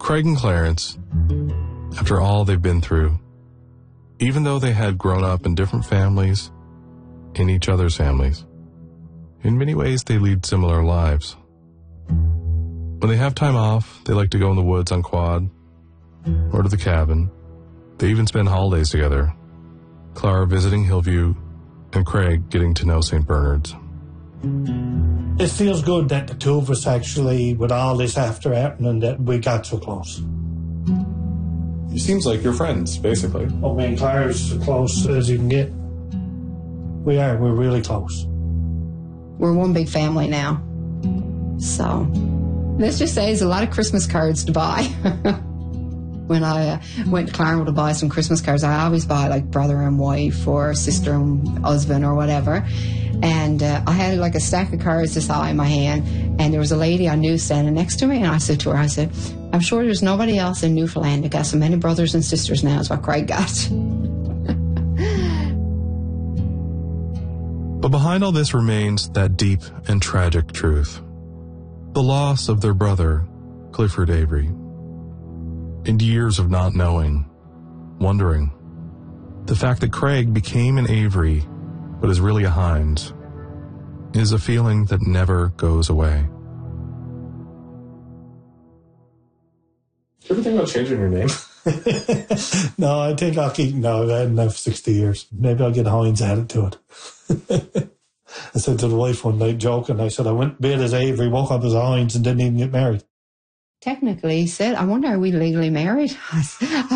Craig and Clarence, after all they've been through, even though they had grown up in different families, in each other's families, in many ways they lead similar lives. When they have time off, they like to go in the woods on quad or to the cabin. They even spend holidays together, Clara visiting Hillview and Craig getting to know St. Bernard's. It feels good that the two of us actually, with all this after happening, that we got so close. It seems like you're friends, basically. Oh, me and Clara's as close as you can get. We're really close. We're one big family now. So, let's just say there's a lot of Christmas cards to buy. When I went to Claremont to buy some Christmas cards, I always buy like brother and wife or sister and husband or whatever. And I had like a stack of cards this high in my hand, and there was a lady I knew standing next to me, and I said to her, I said, I'm sure there's nobody else in Newfoundland that got so many brothers and sisters now as what Craig got. But behind all this remains that deep and tragic truth. The loss of their brother, Clifford Avery. And years of not knowing, wondering. The fact that Craig became an Avery, but is really a Hines, is a feeling that never goes away. You ever think about changing your name? No, I think I'll keep, no, I've had enough 60 years. Maybe I'll get Hines added to it. I said to the wife one night, joking, I said, I went to bed as Avery, woke up as Hines, and didn't even get married. Technically, he said, I wonder, are we legally married?